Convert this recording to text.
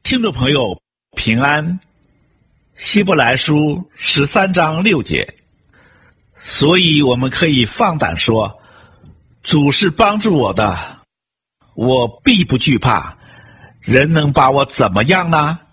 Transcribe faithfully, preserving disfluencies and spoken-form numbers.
听众朋友平安，希伯来书十三章六节，所以我们可以放胆说，主是帮助我的，我必不惧怕，人能把我怎么样呢？